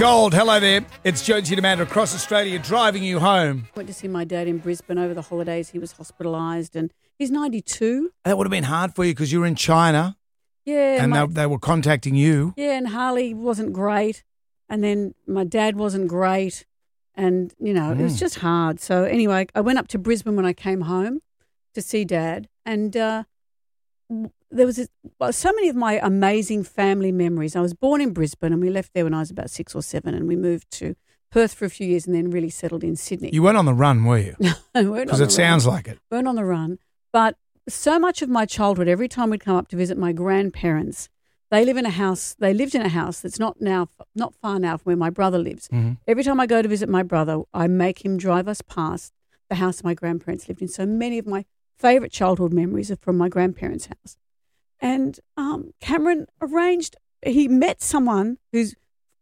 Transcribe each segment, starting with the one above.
Gold, hello there. It's Jonesy and Amanda across Australia driving you home. Went to see my dad in Brisbane over the holidays. He was hospitalised and he's 92. That would have been hard for you because you were in China. Yeah. And they were contacting you. Yeah, and Harley wasn't great. And then my dad wasn't great. And, you know, it was just hard. So anyway, I went up to Brisbane when I came home to see Dad. And there was so many of my amazing family memories. I was born in Brisbane and we left there when I was about 6 or 7 and we moved to Perth for a few years and then really settled in Sydney. You weren't on the run, were you? No, we weren't on the run. Because it sounds like it. Weren't on the run. But so much of my childhood, every time we'd come up to visit my grandparents, they lived in a house that's not far now from where my brother lives. Mm-hmm. Every time I go to visit my brother, I make him drive us past the house my grandparents lived in. So many of my favourite childhood memories are from my grandparents' house. And Cameron he met someone who's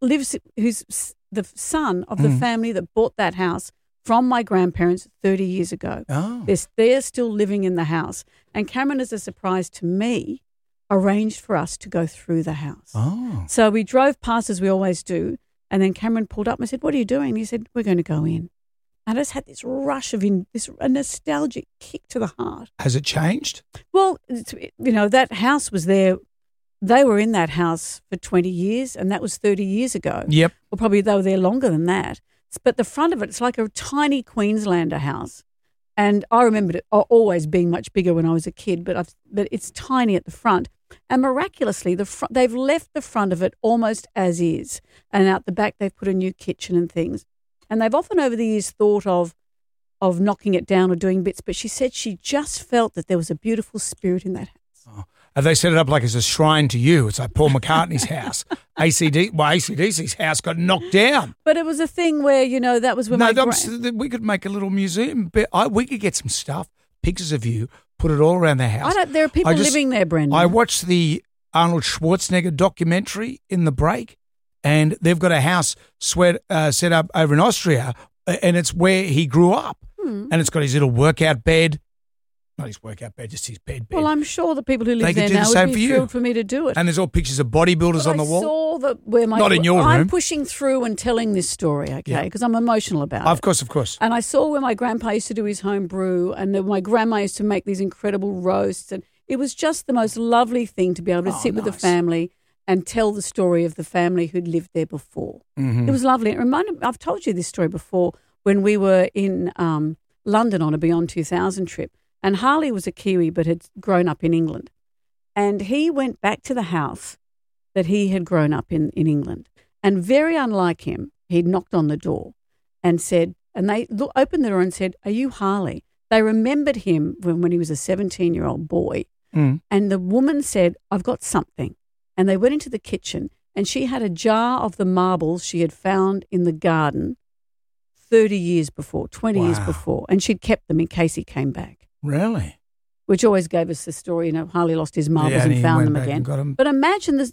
the son of the family that bought that house from my grandparents 30 years ago. Oh. They're still living in the house. And Cameron, as a surprise to me, arranged for us to go through the house. Oh. So we drove past as we always do, and then Cameron pulled up and I said, "What are you doing?" And he said, "We're going to go in." And I just had this rush of a nostalgic kick to the heart. Has it changed? Well, that house was there. They were in that house for 20 years, and that was 30 years ago. Yep. Well, probably they were there longer than that. But the front of it's like a tiny Queenslander house. And I remembered it always being much bigger when I was a kid, but it's tiny at the front. And miraculously, they've left the front of it almost as is. And out the back, they've put a new kitchen and things. And they've often over the years thought of knocking it down or doing bits, but she said she just felt that there was a beautiful spirit in that house. Oh. Have they set it up like it's a shrine to you? It's like Paul McCartney's house. AC/DC's house got knocked down. But it was a thing where, that was when we could make a little museum. We could get some stuff, pictures of you, put it all around the house. There are people living there, Brendan. I watched the Arnold Schwarzenegger documentary in the break, and they've got a house set up over in Austria, and it's where he grew up. And it's got his little workout bed. Not his workout bed, just his bed. Well, I'm sure the people who live there now would be thrilled for me to do it. And there's all pictures of bodybuilders on the wall. I saw where Not in your room. I'm pushing through and telling this story, okay, because I'm emotional about it. Of course. And I saw where my grandpa used to do his home brew, and my grandma used to make these incredible roasts, and it was just the most lovely thing to be able to sit with the family and tell the story of the family who'd lived there before. Mm-hmm. It was lovely. I've told you this story before when we were in London on a Beyond 2000 trip. And Harley was a Kiwi but had grown up in England. And he went back to the house that he had grown up in England. And very unlike him, he'd knocked on the door and said, and they opened the door and said, "Are you Harley?" They remembered him when he was a 17-year-old boy. Mm. And the woman said, "I've got something." And they went into the kitchen and she had a jar of the marbles she had found in the garden 30 years before, 20 years before. And she'd kept them in case he came back. Really? Which always gave us the story, Harley lost his marbles and found them again. But imagine this,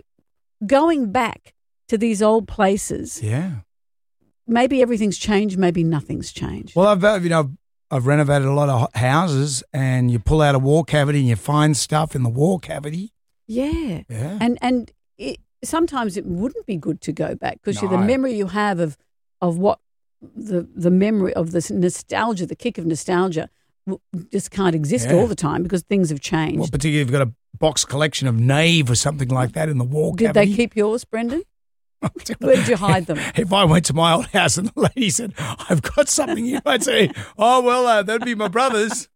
going back to these old places. Yeah. Maybe everything's changed, maybe nothing's changed. Well, I've renovated a lot of houses, and you pull out a wall cavity and you find stuff in the wall cavity. Yeah. Yeah. And sometimes it wouldn't be good to go back because the memory you have of what the memory of this nostalgia, the kick of nostalgia, just can't exist all the time because things have changed. Well, particularly if you've got a box collection of Nave or something like that in the wall cavity. Did they keep yours, Brendan? Where did you hide them? If I went to my old house and the lady said, "I've got something," you might say, "Oh, well, that'd be my brother's."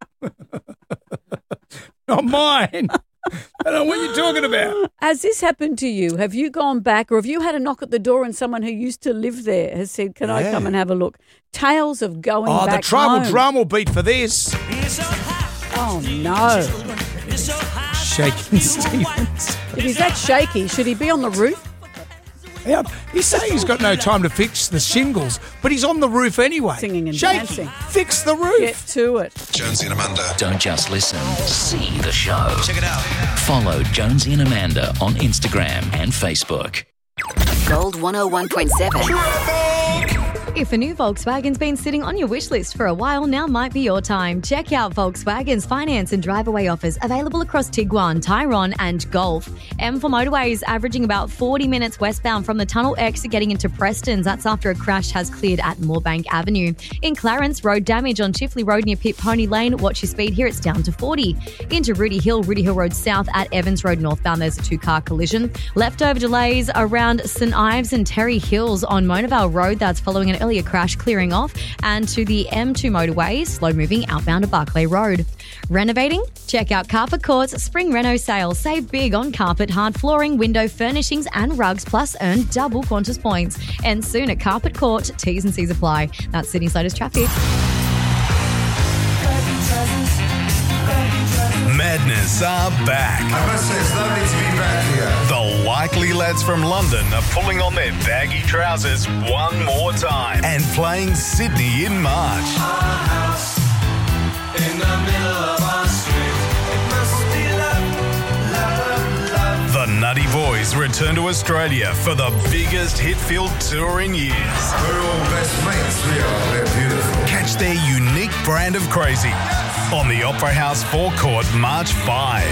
Not mine. I don't know what you're talking about. Has this happened to you? Have you gone back or have you had a knock at the door and someone who used to live there has said, "Can I come and have a look?" Tales of going back home. Oh, the tribal drum will beat for this. Oh, no. Shaking Stevens. If he's that shaky, should he be on the roof? Yeah, he's saying he's got no time to fix the shingles, but he's on the roof anyway. Singing and Shaky. dancing. Fix the roof. Get to it. Jonesy and Amanda. Don't just listen, see the show. Check it out. Follow Jonesy and Amanda on Instagram and Facebook. Gold 101.7. If a new Volkswagen's been sitting on your wish list for a while, now might be your time. Check out Volkswagen's finance and drive-away offers available across Tiguan, Tyrone and Golf. M4 Motorways averaging about 40 minutes westbound from the Tunnel exit getting into Preston's. That's after a crash has cleared at Moorbank Avenue. In Clarence, road damage on Chifley Road near Pit Pony Lane. Watch your speed here, it's down to 40. Into Rudy Hill Road south at Evans Road northbound, there's a two-car collision. Leftover delays around St Ives and Terry Hills on Monavale Road. That's following an earlier crash clearing off, and to the M2 motorway, slow moving outbound to Barclay Road. Renovating? Check out Carpet Court's Spring Reno sale. Save big on carpet, hard flooring, window furnishings and rugs, plus earn double Qantas points. And soon at Carpet Court, T's and C's apply. That's Sydney Slater's traffic. Madness are back. I must say, it's lovely to be back here. The likely lads from London are pulling on their baggy trousers one more time and playing Sydney in March. Our house in the middle of our street. It must be love, love, love. The Nutty Boys return to Australia for the biggest hit-filled tour in years. We're all best mates, we are. We're beautiful. Catch their unique brand of crazy on the Opera House forecourt March 5.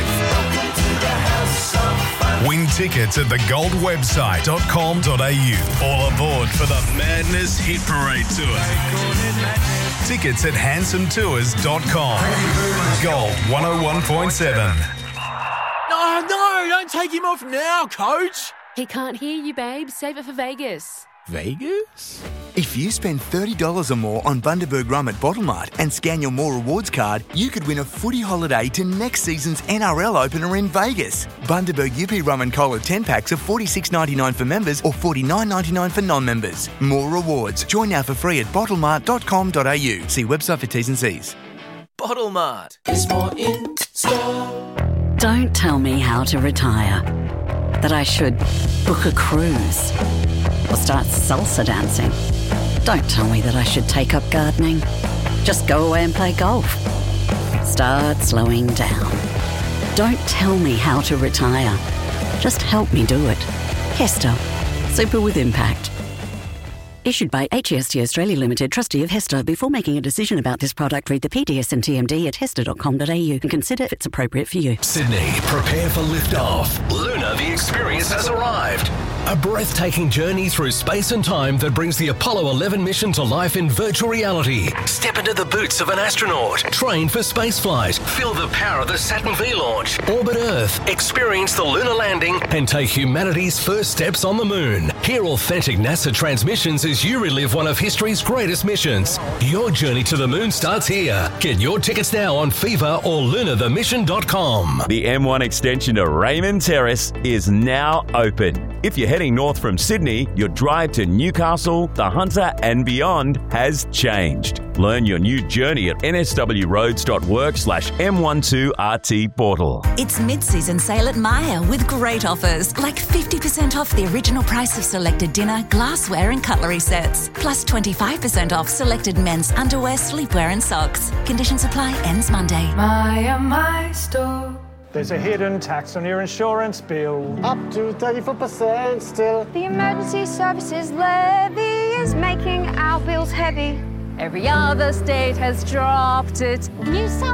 Win tickets at thegoldwebsite.com.au. All aboard for the Madness Hit Parade Tour. Tickets at handsometours.com. Gold 101.7. No, don't take him off now, coach. He can't hear you, babe. Save it for Vegas. Vegas? If you spend $30 or more on Bundaberg Rum at Bottlemart and scan your More Rewards card, you could win a footy holiday to next season's NRL opener in Vegas. Bundaberg UP Rum and Cola 10-packs are $46.99 for members or $49.99 for non-members. More Rewards. Join now for free at bottlemart.com.au. See website for T's and C's. Bottlemart is more in store. Don't tell me how to retire. That I should book a cruise or start salsa dancing. Don't tell me that I should take up gardening. Just go away and play golf. Start slowing down. Don't tell me how to retire. Just help me do it. Hester. Super with impact. Issued by HEST Australia Limited, trustee of Hester. Before making a decision about this product, read the PDS and TMD at hester.com.au and consider if it's appropriate for you. Sydney, prepare for liftoff. Luna the Experience has arrived. A breathtaking journey through space and time that brings the Apollo 11 mission to life in virtual reality. Step into the boots of an astronaut. Train for spaceflight. Feel the power of the Saturn V launch. Orbit Earth. Experience the lunar landing and take humanity's first steps on the moon. Hear authentic NASA transmissions as you relive one of history's greatest missions. Your journey to the moon starts here. Get your tickets now on Fever or lunarthemission.com. The M1 extension to Raymond Terrace is now open. If you're heading north from Sydney, your drive to Newcastle, the Hunter and beyond has changed. Learn your new journey at nswroads.work/M12RT portal. It's mid-season sale at Myer with great offers, like 50% off the original price of selected dinner, glassware and cutlery sets, plus 25% off selected men's underwear, sleepwear and socks. Conditions apply, ends Monday. Myer, my store. There's a hidden tax on your insurance bill. Up to 34% still. The emergency services levy is making our bills heavy. Every other state has dropped it. New South